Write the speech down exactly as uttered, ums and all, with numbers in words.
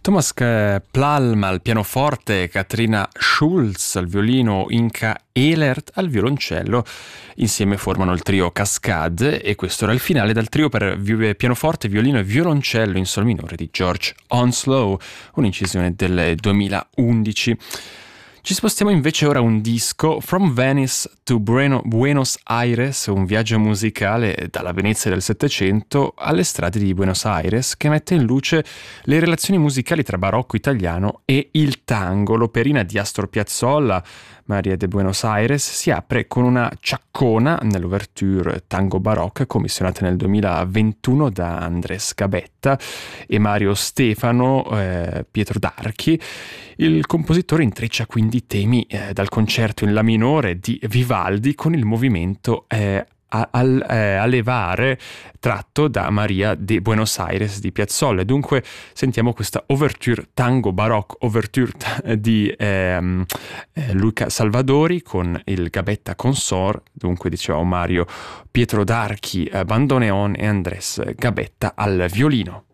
Thomas Plalm al pianoforte, Katrina Schulz al violino, Inka Ehlert al violoncello. Insieme formano il trio Cascade e questo era il finale dal trio per vi- pianoforte, violino e violoncello in sol minore di George Onslow, un'incisione del duemilaundici. Ci spostiamo invece ora a un disco, From Venice to Bueno- Buenos Aires, un viaggio musicale dalla Venezia del Settecento alle strade di Buenos Aires, che mette in luce le relazioni musicali tra barocco italiano e il tango. L'operina di Astor Piazzolla, Maria de Buenos Aires, si apre con una ciaccona nell'ouverture tango barocca commissionata nel duemilaventuno da Andres Gabetta e Mario Stefano, eh, Pietro D'Archi. Il compositore intreccia quindi temi eh, dal concerto in la minore di Vivaldi con il movimento eh, a, al, eh, a levare tratto da Maria de Buenos Aires di Piazzolla. Dunque sentiamo questa ouverture tango baroque, ouverture t- di ehm, eh, Luca Salvadori con il Gabetta Consort, dunque dicevamo Mario Pietro D'Archi, eh, bandoneon e Andres Gabetta al violino.